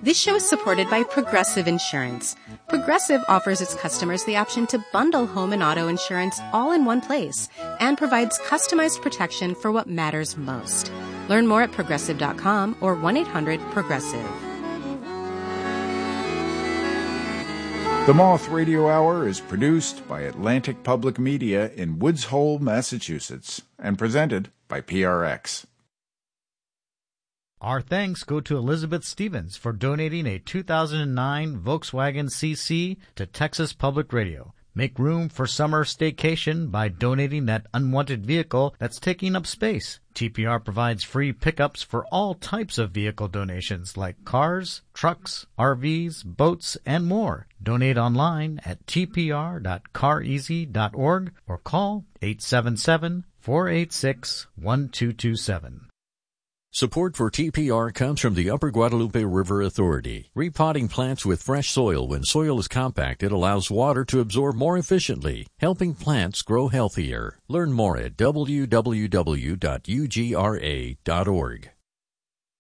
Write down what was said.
This show is supported by Progressive Insurance. Progressive offers its customers the option to bundle home and auto insurance all in one place and provides customized protection for what matters most. Learn more at Progressive.com or 1-800-PROGRESSIVE. The Moth Radio Hour is produced by Atlantic Public Media in Woods Hole, Massachusetts, and presented by PRX. Our thanks go to Elizabeth Stevens for donating a 2009 Volkswagen CC to Texas Public Radio. Make room for summer staycation by donating that unwanted vehicle that's taking up space. TPR provides free pickups for all types of vehicle donations like cars, trucks, RVs, boats, and more. Donate online at tpr.careasy.org or call 877-486-1227. Support for TPR comes from the Upper Guadalupe River Authority. Repotting plants with fresh soil when soil is compacted allows water to absorb more efficiently, helping plants grow healthier. Learn more at www.ugra.org.